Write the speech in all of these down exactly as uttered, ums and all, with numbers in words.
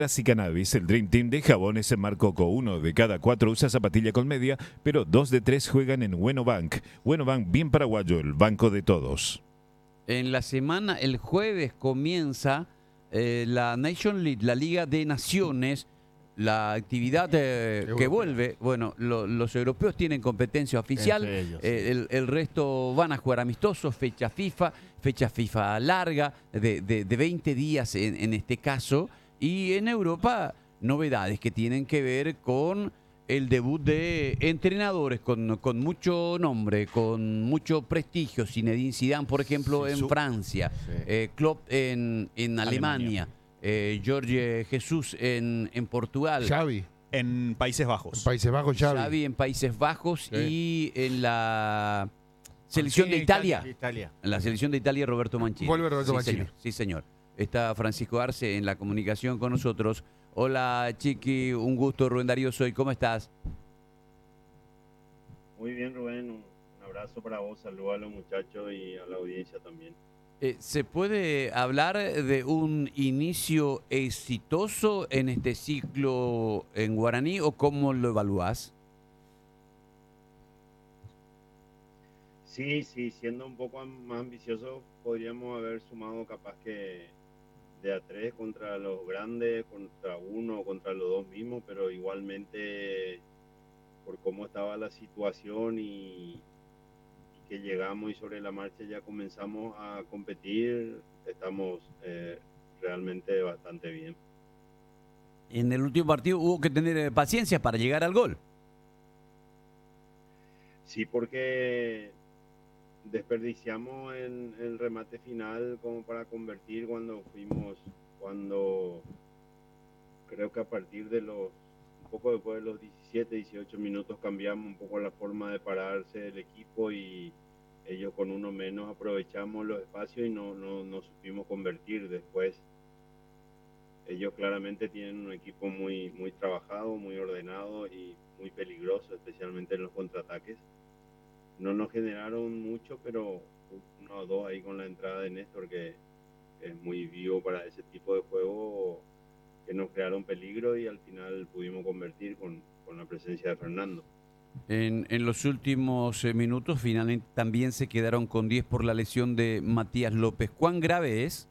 Y Cannabis, el Dream Team de jabones en Marcoco. Uno de cada cuatro usa zapatilla con media, pero dos de tres juegan en Bueno Bank. Bueno Bank, bien paraguayo, el banco de todos. En la semana, el jueves comienza eh, la Nation League, la Liga de Naciones, la actividad eh, que vuelve. Bueno, lo, los europeos tienen competencia oficial, ellos, eh, el, el resto van a jugar amistosos, fecha FIFA, fecha FIFA larga, de, de, de veinte días en, en este caso. Y en Europa, novedades que tienen que ver con el debut de entrenadores con, con mucho nombre, con mucho prestigio. Zinedine Zidane, por ejemplo, Sí, en su- Francia, Sí. eh, Klopp en, en Alemania, Alemania. eh, Jorge Jesús en, en Portugal, Xavi, En Países en Bajos. Países Bajos, Xavi. Xavi en Países Bajos Sí. y en la selección Sí, de Italia. Italia. En la selección de Italia, Roberto Mancini. Vuelve Roberto sí, Mancini. Señor, sí, señor. Está Francisco Arce en la comunicación con nosotros. Hola, Chiqui, un gusto, Rubén Darío soy. ¿Cómo estás? Muy bien, Rubén, un, un abrazo para vos, saludos a los muchachos y a la audiencia también. Eh, ¿Se puede hablar de un inicio exitoso en este ciclo en guaraní o cómo lo evalúas? Sí, sí, siendo un poco am- más ambicioso, podríamos haber sumado capaz que de a tres contra los grandes, contra uno, contra los dos mismos, pero igualmente por cómo estaba la situación y, y que llegamos y sobre la marcha ya comenzamos a competir, estamos eh, realmente bastante bien. En el último partido hubo que tener eh, paciencia para llegar al gol. Sí, porque desperdiciamos en el remate final como para convertir cuando fuimos, cuando creo que a partir de los, un poco después de los diecisiete, dieciocho minutos cambiamos un poco la forma de pararse del equipo y ellos con uno menos aprovechamos los espacios y no, no, no supimos convertir después. Ellos claramente tienen un equipo muy, muy trabajado, muy ordenado y muy peligroso, especialmente en los contraataques. No nos generaron mucho, pero uno o dos ahí con la entrada de Néstor, que es muy vivo para ese tipo de juego, que nos crearon peligro y al final pudimos convertir con, con la presencia de Fernando. En, en los últimos eh, minutos finalmente también se quedaron con diez por la lesión de Matías López. ¿Cuán grave es?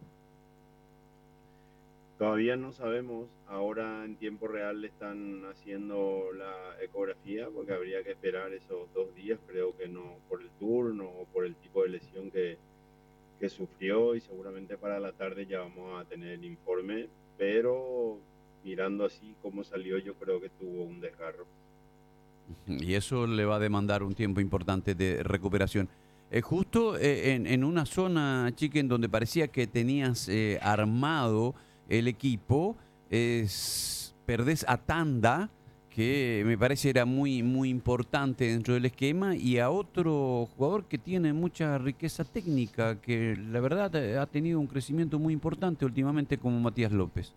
Todavía no sabemos, ahora en tiempo real le están haciendo la ecografía porque habría que esperar esos dos días, creo que no por el turno o por el tipo de lesión que, que sufrió y seguramente para la tarde ya vamos a tener el informe, pero mirando así cómo salió yo creo que tuvo un desgarro. Y eso le va a demandar un tiempo importante de recuperación. Eh, justo eh, en, en una zona, Chique, en donde parecía que tenías eh, armado el equipo, es, perdés a Tanda, que me parece era muy, muy importante dentro del esquema, y a otro jugador que tiene mucha riqueza técnica, que la verdad eh, ha tenido un crecimiento muy importante últimamente como Matías López.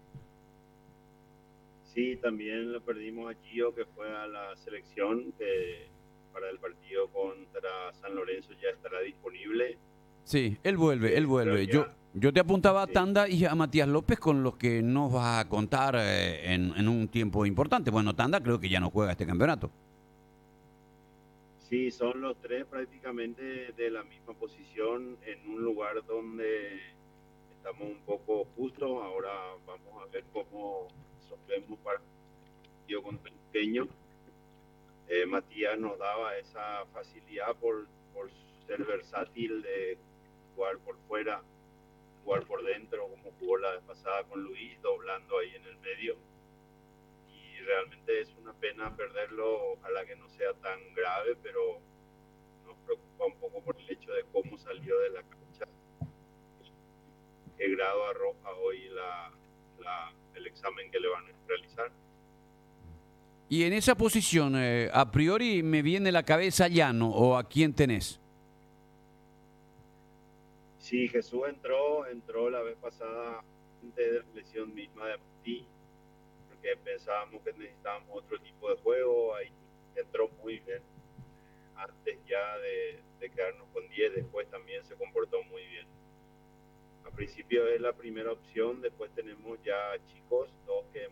Sí, también lo perdimos a Gio, que fue a la selección, que para el partido contra San Lorenzo ya estará disponible. Sí, él vuelve, él Eh, vuelve. creo Yo, ya- yo te apuntaba a sí. Tanda y a Matías López con los que nos vas a contar eh, en, en un tiempo importante. Bueno, Tanda creo que ya no juega este campeonato. Sí, son los tres prácticamente de la misma posición en un lugar donde estamos un poco justos. Ahora vamos a ver cómo resolvemos para el partido contra el Pequeño. Eh, Matías nos daba esa facilidad por, por ser versátil de jugar por fuera, jugar por dentro, como jugó la vez pasada con Luis, doblando ahí en el medio. Y realmente es una pena perderlo, ojalá que no sea tan grave, pero nos preocupa un poco por el hecho de cómo salió de la cancha, qué grado arroja hoy la, la, el examen que le van a realizar. Y en esa posición, eh, a priori me viene a la cabeza Llano, o a quién tenés. Sí, Jesús entró, entró la vez pasada antes de la lesión misma de Martí, porque pensábamos que necesitábamos otro tipo de juego, ahí entró muy bien, antes ya de, de quedarnos con diez, después también se comportó muy bien. A principio es la primera opción, después tenemos ya chicos, dos que